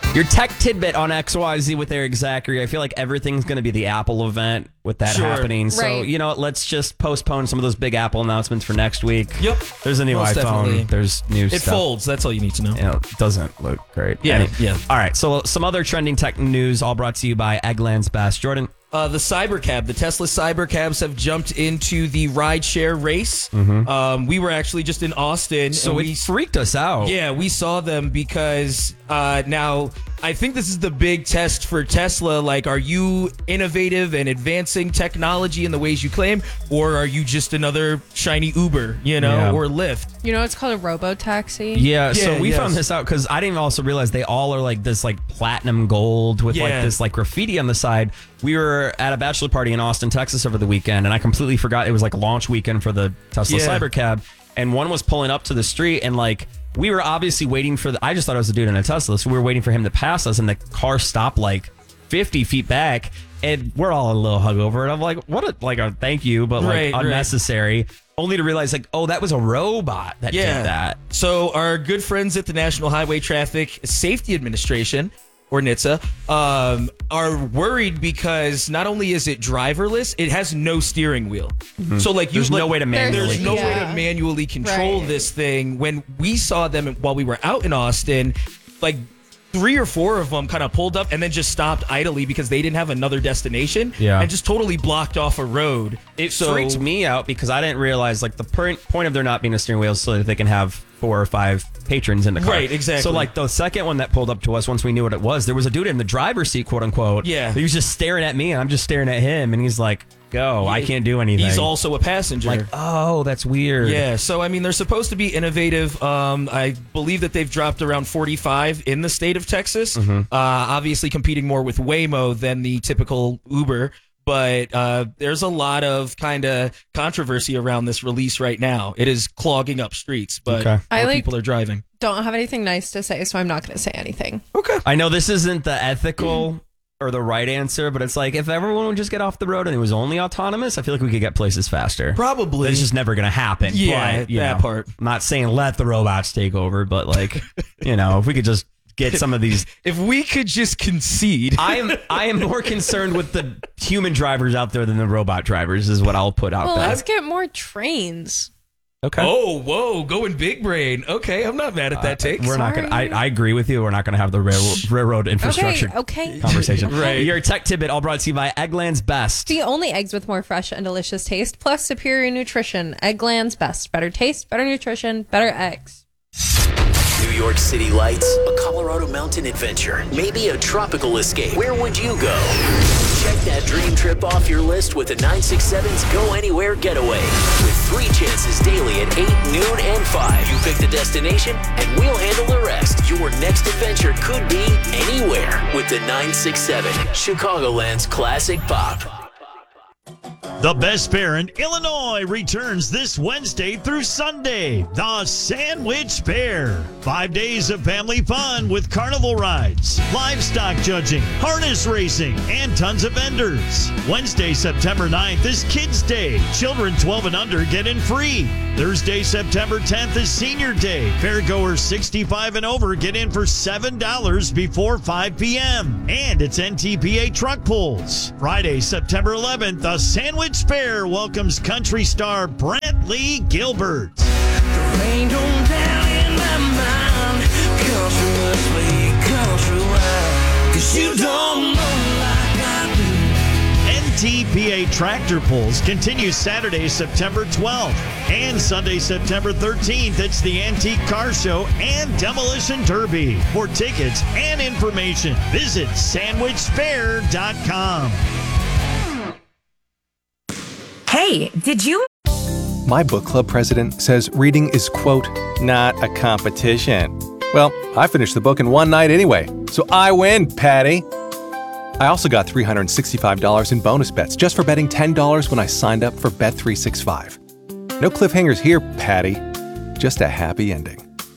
Your tech tidbit on XYZ with Eric Zachary. I feel like everything's going to be the Apple event with that happening. So, Right. let's just postpone some of those big Apple announcements for next week. Yep. There's a new Most iPhone. definitely. There's new It stuff. folds. That's all you need to know. It doesn't look great. Yeah, yeah. All right. So some other trending tech news, all brought to you by Eggland's Best. Jordan. The Cybercab, the Tesla Cybercabs have jumped into the rideshare race. We were actually just in Austin. So and it freaked us out. Yeah, we saw them because now I think this is the big test for Tesla. Like, are you innovative and advancing technology in the ways you claim, or are you just another shiny Uber, or Lyft? It's called a robo-taxi. Yeah, so Yeah, we yes. found this out because I didn't also realize they all are like this like platinum gold with like Yeah. this like graffiti on the side. We were at a bachelor party in Austin, Texas over the weekend, and I completely forgot it was like launch weekend for the Tesla Yeah. Cybercab, and one was pulling up to the street, and like we were obviously waiting for I just thought it was a dude in a Tesla, so we were waiting for him to pass us, and the car stopped like 50 feet back, and we're all a little hungover, and I'm like, what a thank you, but like Right. unnecessary. Only to realize like, oh, that was a robot that did that. So our good friends at the National Highway Traffic Safety Administration, or NHTSA, are worried because not only is it driverless, it has no steering wheel. So like There's no way to manually There's no way Yeah. to manually control Right. this thing. When we saw them while we were out in Austin, like 3 or 4 of them kind of pulled up and then just stopped idly because they didn't have another destination and just totally blocked off a road. It freaked me out because I didn't realize like the point of there not being a steering wheel is so that they can have 4 or 5 patrons in the car. Right, exactly. So like the second one that pulled up to us, once we knew what it was, there was a dude in the driver's seat, quote unquote. Yeah. He was just staring at me and I'm just staring at him and he's like, go, I can't do anything. He's also a passenger. like, oh, that's weird. Yeah, so I mean, they're supposed to be innovative. I believe that they've dropped around 45 in the state of Texas. Obviously, competing more with Waymo than the typical Uber. But there's a lot of kind of controversy around this release right now. It is clogging up streets, but Okay. more people are driving. Don't have anything nice to say, so I'm not going to say anything. Okay. I know this isn't the ethical or the right answer, but it's like if everyone would just get off the road and it was only autonomous, I feel like we could get places faster. Probably. It's just never going to happen. Yeah, but, you that know, part. I'm not saying let the robots take over, but like, if we could just get some of these. If we could just concede. I am more concerned with the human drivers out there than the robot drivers is what I'll put out Well, there. let's get more trains. Okay. Oh, whoa, going big brain. Okay, I'm not mad at that take. We're not going to, Sorry. I agree with you. We're not going to have the railroad infrastructure Okay. conversation. Right. Your tech tidbit all brought to you by Eggland's Best. The only eggs with more fresh and delicious taste, plus superior nutrition. Eggland's Best. Better taste, better nutrition, better eggs. New York City lights, a Colorado mountain adventure, maybe a tropical escape. Where would you go? Check that dream trip off your list with the 967's Go Anywhere Getaway. With 3 chances daily at 8, noon, and 5. You pick the destination, and we'll handle the rest. Your next adventure could be anywhere with the 967, Chicagoland's classic pop. The Best Fair in Illinois returns this Wednesday through Sunday. The Sandwich Fair. 5 days of family fun with carnival rides, livestock judging, harness racing, and tons of vendors. Wednesday, September 9th is Kids Day. Children 12 and under get in free. Thursday, September 10th is Senior Day. Fairgoers 65 and over get in for $7 before 5 p.m. And it's NTPA truck pulls. Friday, September 11th, the Sandwich Fair welcomes country star Brent Lee Gilbert. Rain don't down in my mind. Country must be country wild. 'Cause you don't know like I do. NTPA Tractor Pulls continue Saturday, September 12th and Sunday, September 13th. It's the Antique Car Show and Demolition Derby. For tickets and information, visit sandwichfair.com. Hey, did you? My book club president says reading is, quote, not a competition. Well, I finished the book in one night anyway, so I win, Patty. I also got $365 in bonus bets just for betting $10 when I signed up for Bet365. No cliffhangers here, Patty. Just a happy ending.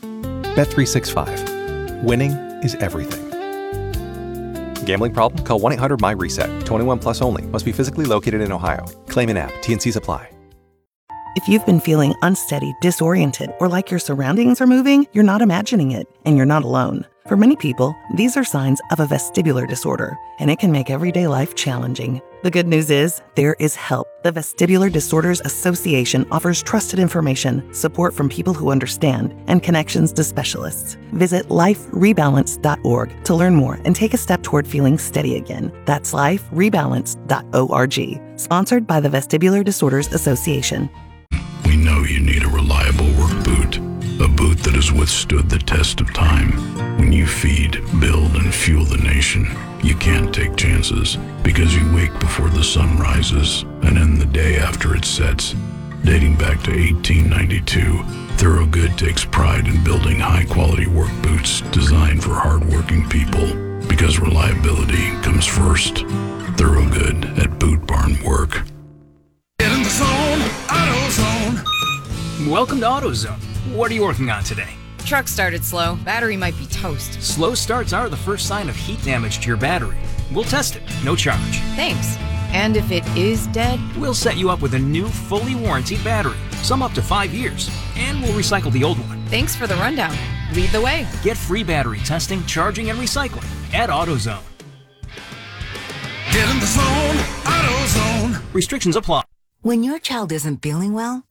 Bet365. Winning is everything. Gambling problem? Call 1-800-MY-RESET. 21 plus only. Must be physically located in Ohio. Claim in app. T&Cs apply. If you've been feeling unsteady, disoriented, or like your surroundings are moving, you're not imagining it, and you're not alone. For many people, these are signs of a vestibular disorder, and it can make everyday life challenging. The good news is, there is help. The Vestibular Disorders Association offers trusted information, support from people who understand, and connections to specialists. Visit liferebalance.org to learn more and take a step toward feeling steady again. That's liferebalance.org. Sponsored by the Vestibular Disorders Association. We know you need a reliable work boot. A boot that has withstood the test of time. When you feed, build, and fuel the nation, you can't take chances because you wake before the sun rises and end the day after it sets. Dating back to 1892, Thorogood takes pride in building high-quality work boots designed for hard-working people because reliability comes first. Thorogood at Boot Barn Work. Get in the zone, AutoZone. Welcome to AutoZone. What are you working on today? Truck started slow. Battery might be toast. Slow starts are the first sign of heat damage to your battery. We'll test it, no charge. Thanks. And if it is dead? We'll set you up with a new, fully warranted battery, some up to 5 years, and we'll recycle the old one. Thanks for the rundown. Lead the way. Get free battery testing, charging, and recycling at AutoZone. Get in the zone, AutoZone. Restrictions apply. When your child isn't feeling well,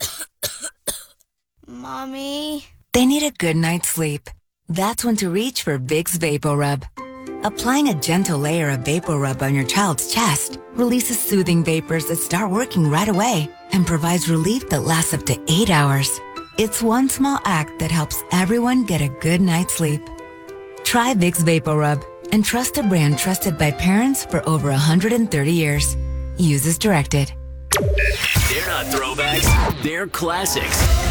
Mommy, they need a good night's sleep. That's when to reach for Vicks VapoRub. Applying a gentle layer of VapoRub on your child's chest releases soothing vapors that start working right away and provides relief that lasts up to 8 hours. It's one small act that helps everyone get a good night's sleep. Try Vicks VapoRub and trust a brand trusted by parents for over 130 years. Use as directed. They're not throwbacks, they're classics.